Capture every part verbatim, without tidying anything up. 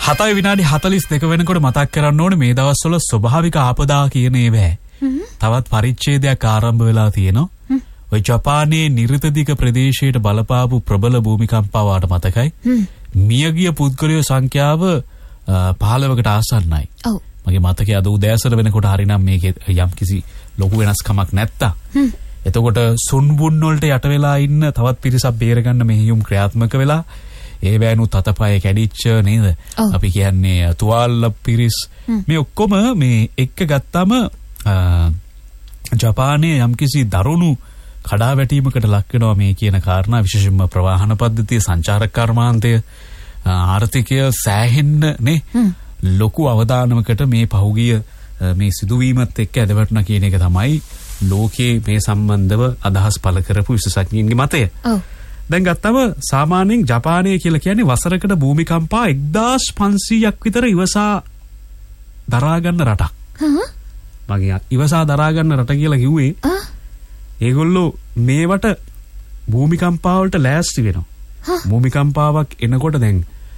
හතයි විනාඩි හතළිස් දෙක වෙනකොට මතක් කරන්න ඕනේ මේ දවස්වල ස්වභාවික ආපදා කියන ඒවා. තවත් පරිච්ඡේදයක් ආරම්භ වෙලා තියෙනවා. ඔය ජපානයේ නිර්තදික ප්‍රදේශයට බලපාපු ප්‍රබල භූමිකම්පාවට මතකයි. මියගිය පුද්ගලයෝ සංඛ්‍යාව පහළොවකට ආසන්නයි. ඔව්. මගේ මතකයේ අද උදෑසන වෙනකොට හරිනම් මේකේ යම්කිසි ලොකු වෙනස්කමක් නැත්තා. එතකොට සුන්බුන් වලට යට වෙලා ඉන්න තවත් පිරිසක් බේරගන්න මෙහියුම් ක්‍රියාත්මක වෙලා ඒ වෑනුත් අතපය කැඩිච්ච නේද? අපි කියන්නේ තුවාල පිරිස් මේ ඔක්කොම මේ එක්ක ගත්තම ජපානයේ යම්කිසි දරුණු කඩාවැටීමකට ලක් වෙනවා මේ කියන කාරණා විශේෂයෙන්ම ප්‍රවාහන පද්ධතිය සංචාරක කර්මාන්තය ආර්ථිකය සෑහෙන්න නේ ලොකු අවදානමකට මේ පහුගිය මේ සිදුවීමත් එක්ක ඇදවටුණා කියන එක තමයි ලෝකයේ මේ සම්බන්ධව අදහස් පළ කරපු විශේෂඥයින්ගේ මතය. ඔව්. දැන් ගත්තම සාමාන්‍යයෙන් ජපානය කියලා කියන්නේ වසරකට භූමිකම්පා එක්දාස් පන්සීයක් විතර ඉවසා දරා ගන්න රටක්. හ්ම්. මගේ ඉවසා දරා ගන්න රට කියලා කිව්වේ ඒගොල්ලෝ මේවට භූමිකම්පා වලට ලෑස්ති වෙනවා. භූමිකම්පාවක් එනකොට දැන්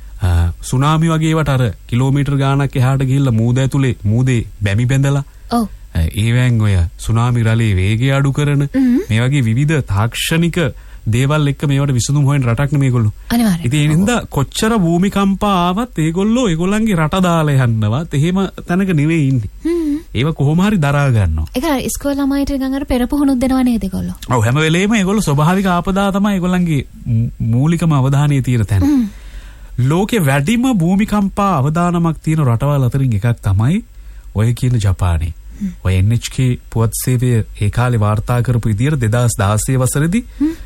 සුනාමි වගේවට අර කිලෝමීටර් ගාණක් එහාට ගිහිල්ලා මූද ඇතුලේ මූදේ බැමි බැඳලා ඔව් ඒවෙන් ඔය සුනාමි රළේ වේගය අඩු කරන මේ වගේ විවිධ තාක්ෂණික දේවල් එක්ක මේවට විසඳුම් හොයන රටක් නෙමේ මේගොල්ලෝ. අනිවාර්යයෙන්. ඉතින් ඒ හින්දා කොච්චර භූමිකම්පා ආවත් ඒගොල්ලෝ ඒගොල්ලන්ගේ රට දාලා යන්නවත් එහෙම තැනක නෙවෙයි ඉන්නේ. හ්ම්. ඒව කොහොම හරි දරා ගන්නවා. ඒක ඉස්කෝල ළමයිට නිකන් අර පෙරපුහුණුත් දෙනවා නේද ඒගොල්ලෝ? ඔව් හැම වෙලේම ඒගොල්ලෝ ස්වභාවික ආපදා තමයි ඒගොල්ලන්ගේ මූලිකම අවධානය තියෙන තැන. ලෝකේ වැඩිම භූමිකම්පා අවදානමක් තියෙන රටවල් අතරින් එකක් තමයි ඔය කියන ජපානය. ඔය එන් එච් කේ පුවත් සේවය ඒ කාලේ වාර්තා කරපු විදියට දෙදාස් දාසය වසරේදී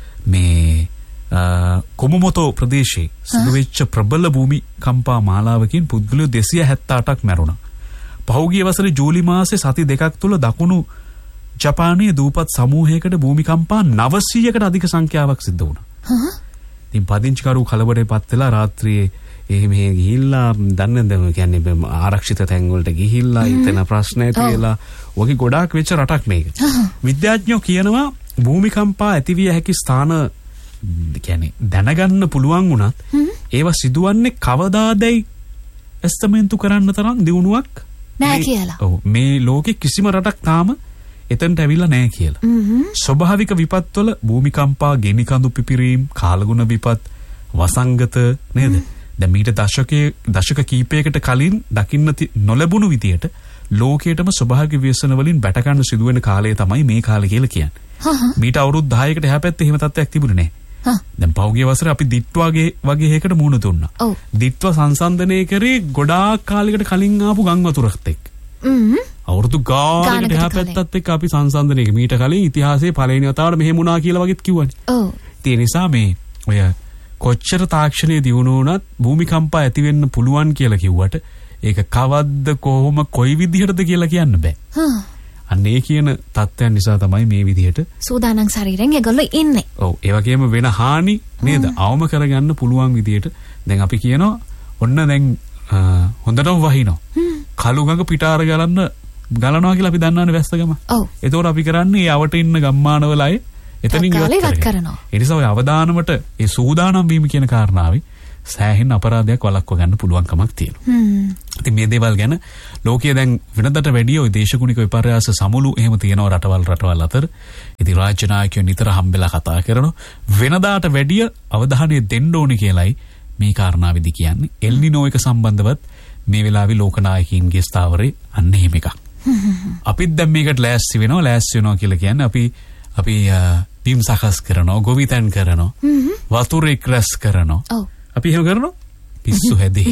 මේ කොමොමොතෝ ප්‍රදේශයේ සිදුවෙච්ච ප්‍රබල භූමිකම්පා මාලාවකින් පුද්ගලයෝ දෙසිය හැත්තඅටක් මැරුණා. පහුගිය වසරේ ජූලි මාසේ සති දෙකක් තුල දකුණු ජපානයේ දූපත් සමූහයකට භූමිකම්පා නවසීයකට අධික සංඛ්‍යාවක් සිද්ධ වුණා. හ්ම්. ඉතින් පදිංචිකරු කලබලෙපත් වෙලා රාත්‍රියේ එහෙම ගිහිල්ලා දන්නේ නැහැ කියන්නේ ආරක්ෂිත තැන් වලට ගිහිල්ලා ඉතන ප්‍රශ්න ඇති වෙලා වගේ ගොඩාක් වෙච්ච රටක් මේක. විද්‍යාඥයෝ කියනවා භූමිකම්පා ඇතිවිය හැකි ස්ථාන කියන්නේ දැනගන්න පුළුවන් වුණත් ඒවා සිදුවන්නේ කවදාදයි එස්ටිමේට් කරන්න තරම් දියුණුවක් නැහැ කියලා. ඔව් මේ ලෝකේ කිසිම රටක් තාම එතනට ඇවිල්ලා නැහැ කියලා. ස්වභාවික විපත්වල භූමිකම්පා, ගෙනි කඳු පිපිරීම්, කාලගුණ විපත්, වසංගත නේද? දැන් මීට දශකයේ දශක කීපයකට කලින් දකින්න නොලැබුණු විදියට ලෝකයේටම ස්වභාවික ව්‍යසන වලින් බැට ගන්න සිදුවෙන කාලය තමයි මේ කාලය කියලා කියන්නේ. මීට අවුරුදු දහයකට එහා පැත්තේ එහෙම තත්ත්වයක් තිබුණේ නැහැ. දැන් පහුගිය වසරේ අපි දිට්වාගේ වගේ එකකට මුහුණ දුන්නා. දිට්වා සංසන්දනය කරේ ගොඩාක් කාලයකට කලින් ආපු ගම් වතුරත් එක්ක. අවුරුදු ගානකට එහා පැත්තත් එක්ක අපි සංසන්දනය කරේ. මීට කලින් ඉතිහාසයේ පළවෙනි වතාවට මෙහෙම වුණා කියලා වගේත් කිව්වනේ. ඔව්. ඒ නිසා මේ ඔය කොච්චර තාක්ෂණයේ දියුණු වුණත් භූමිකම්පා ඇති වෙන්න පුළුවන් කියලා කිව්වට ඒක කවද්ද කොහොම කොයි විදිහටද කියලා කියන්න බෑ. හ්ම්. අන්න ඒ කියන තත්ත්වයන් නිසා තමයි මේ විදිහට සූදානම් ශරීරයෙන් ඒගොල්ලෝ ඉන්නේ. ඔව් ඒ වගේම වෙන හානි නේද අවම කරගන්න පුළුවන් විදිහට දැන් අපි කියනවා ඔන්න දැන් හොඳටම වහිනවා. කළු ගඟ පිටාර ගලන්න ගලනවා කියලා අපි දන්නවනේ වැස්සගම. ඔව්. ඒතකොට අපි කරන්නේ ඒ අවට ඉන්න ගම්මානවල අය එතනින් ඉවත් කරනවා. ඒ නිසා ඔය අවදානමට ඒ සූදානම් වීම කියන කාරණාවේ සෑහෙන අපරාධයක් වළක්ව ගන්න පුළුවන්කමක් තියෙනවා. හ්ම්. ඉතින් මේ දේවල් ගැන ලෝකයේ දැන් වෙනදට වැඩිය ওই දේශගුණික විපර්යාස සමුළු එහෙම තියෙනවා රටවල් රටවල් අතර. ඉතින් රාජ්‍ය නායකයෝ නිතර හම්බෙලා කතා කරනවා. වෙනදාට වැඩිය අවධානය දෙන්න ඕනේ කියලායි මේ කාරණාවේදී කියන්නේ. එල් නිනෝ එක සම්බන්ධවත් මේ වෙලාවේ ලෝක නායකයින්ගේ ස්ථාවරේ අන්න එහෙම එකක්. අපිත් දැන් මේකට ලෑස්ති වෙනවා ලෑස්ති වෙනවා කියලා කියන්නේ අපි අපි බිම් සකස් කරනවා, ගොවිතැන් කරනවා, වතුරේ ක්‍රස් කරනවා. ඔව්. අපි එහෙම කරනවා? පිස්සු හැදේ.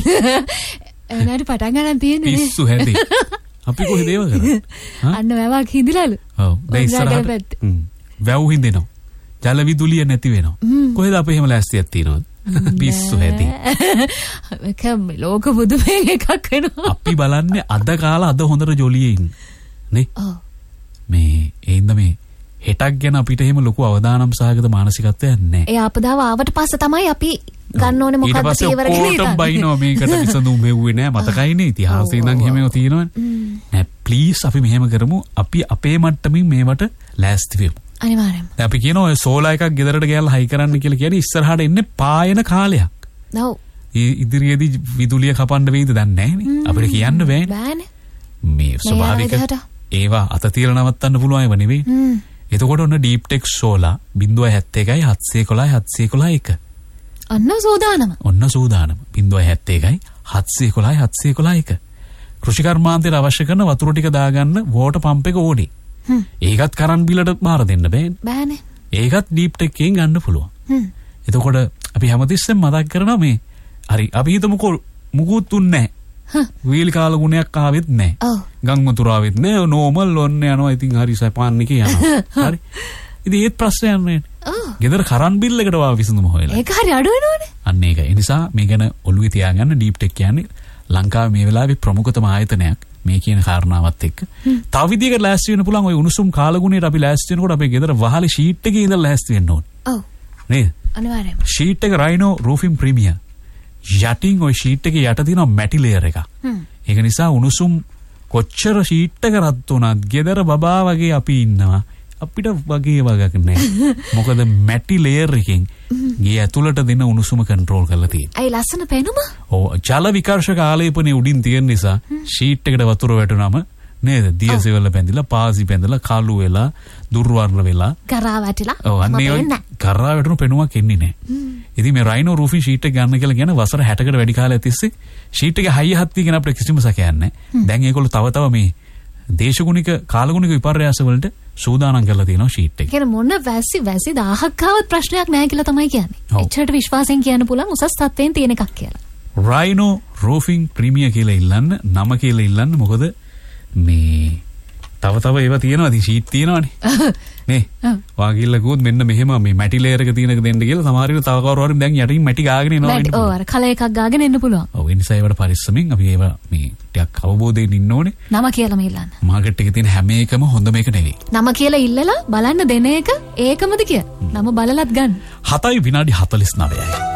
එනට පටන් ගන්න තියෙන්නේ නේ. පිස්සු හැදේ. අපි කොහෙද ඒව කරන්නේ? අන්න වැවක් හිඳිලාලු. ඔව්. දැන් ඉස්සරහට වැව් හිඳිනවා. ජල විදුලිය නැති වෙනවා. කොහෙද අපි එහෙම ලෑස්තියක් තියනවද? පිස්සු හැදේ. ඒක ලෝක බුදුමේ එකක් වෙනවා. අපි බලන්නේ අද කාලා අද හොඳට ජොලියේ ඉන්න. නේ? ඔව්. මේ ඒඳ මේ හෙටක් ගැන අපිට එහෙම ලොකු අවදානම් සහගත මානසිකත්වයක් නැහැ. ඒ ආපදාව ආවට පස්සේ තමයි අපි ගන්න ඕනේ මොකක්ද පියවර කියලා. ඊට පස්සේ බයිනෝ මේකට විසඳුම් මෙව්වේ නෑ මතකයිනේ ඉතිහාසයේ නම් එහෙමව තියෙනවනේ. නෑ ප්ලීස් අපි මෙහෙම කරමු. අපි අපේ මට්ටමින් මේවට ලෑස්ති වෙමු. අනිවාර්යයෙන්ම. අපි කියනවා ඔය සෝලා එකක් ගෙදරට ගියලා හයි කරන්න කියලා කියන්නේ ඉස්සරහට එන්නේ පායන කාලයක්. ඔව්. ඉදිරියේදී විදුලිය කපන්න වෙයිද දන්නේ නැහනේ. අපිට කියන්න බෑනේ. බෑනේ. මේ ස්වභාවික ඒවා අත තියලා නවත්තන්න පුළුවන් ඒවා නෙවෙයි. එතකොට ඔන්න ඩීප් ටෙක් සෝලා ज़ीरो सात एक सात एक एक सात एक एक. ඔන්න සූදානම. ඔන්න සූදානම. ज़ीरो सात एक सात एक एक सात एक एक. කෘෂි කර්මාන්තයට අවශ්‍ය කරන වතුර ටික දාගන්න වෝටර් පම්ප් එක ඕනේ. ඒකත් කරන් බිලට බාර දෙන්න බෑනේ. බෑනේ. ඒකත් ඩීප් ටෙක් එකෙන් ගන්න පුළුවන්. එතකොට අපි හැමතිස්සෙම මතක් කරනවා මේ හරි අපි හිතමුකෝ මුකුත් උන්නේ නැහැ. වීල් කාල ගුණයක් ආවෙත් නැහැ. ඔව්. ගම් වතුර ආවෙත් නැහැ. නෝමල් ඔන්න යනවා. ඉතින් හරි සපන්නේ කියනවා. හරි. ඉතින් ඒත් ප්‍රශ්නයක් නෑ. ඔව්. ගෙදර කරන් බිල් එකට වා විසඳුම හොයලා. ඒක හරි අඩු වෙනවනේ. අන්න ඒක. ඒ නිසා මේ ගැන ඔළුවේ තියාගන්න ඩීප් ටෙක් කියන්නේ ලංකාවේ මේ වෙලාවේ ප්‍රමුඛතම ආයතනයක් මේ කියන කාරණාවත් එක්ක. තව විදිහකට ලෑස්ති වෙන්න පුළුවන්. ඔය උණුසුම් කාලගුණයට අපි ලෑස්ති වෙනකොට අපේ ගෙදර වහලේ ෂීට් එකේ ඉඳලා ලෑස්ති වෙන්න ඕනේ. ඔව්. නේද? අනිවාර්යයෙන්ම. ෂීට් එක රයිනෝ රූෆින් ප්‍රීමියර්. යටින් ඔය ෂීට් එකේ යට තියෙනවා මැටි ලේයර් එකක්. ඒක නිසා උණුසුම් කොච්චර ෂීට් එක රත් වුණත් ගෙදර බබා වගේ අපි ඉන්නවා. අපිට වගේ වගක් නැහැ. මොකද මැටි ලේයර් එකෙන් ගේ ඇතුළට දෙන උණුසුම කන්ට්‍රෝල් කරලා තියෙනවා. අය ලස්සන පේනුම? ඔව් ජල විකර්ෂක ආලේපනේ උඩින් තියෙන නිසා ෂීට් එකට වතුර වැටුනම නේද? දියසෙවල පැඳිලා පාසි පැඳලා කළු වෙලා දුර්වර්ණ වෙලා කරා වැටිලා. ඔව් අන්නේ ඔය කරා වැටුණු පෙනුමක් එන්නේ නැහැ. ඉතින් මේ රයිනෝ රූෆින් ෂීට් එක ගන්න කියලා කියන වසර හැටකට වැඩි කාලයක් තිස්සේ ෂීට් එකේ හයිය හත් කියන අපිට කිසිම සැකයක් නැහැ. දැන් ඒගොල්ලෝ තව තව මේ දේශගුණික කාලගුණික විපර්යාස වලට සූදානම් කරලා තියෙනවා ෂීට් එක. කියන මොන වැසි වැසි දහහක් ආවත් ප්‍රශ්නයක් නැහැ කියලා තමයි කියන්නේ. එච්චරට විශ්වාසයෙන් කියන්න පුළුවන් උසස් තත්ත්වයෙන් තියෙන එකක් කියලා. රයිනෝ රූෆින් ප්‍රීමියර් කියලා ඉල්ලන්න නම කියලා ඉල්ලන්න මොකද මේ තව තව ඒවා තියෙනවා. ඉතින් ෂීට් තියෙනවානේ. නේ. වාගිල්ල ගොත් මෙන්න මෙහෙම මේ මැටි ලේයර් එක තියෙනක දෙන්න කියලා සමහර විට තව කවුරු හරි දැන් යටින් මැටි ගාගෙන එනවා. ඔව් අර කල එකක් ගාගෙන එන්න පුළුවන්. ඔව් ඒ නිසා ඒවට පරිස්සමෙන් අපි ඒවා මේ ටිකක් අවබෝධයෙන් ඉන්න ඕනේ. නම කියලා මෙල්ලන්න. මාකට් එකේ තියෙන හැම එකම හොඳ මේක නෙවෙයි. නම කියලා ඉල්ලලා බලන්න දෙන එක ඒකමද කිය. නම බලලත් ගන්න. හතයි විනාඩි හතළිස් නවයයි.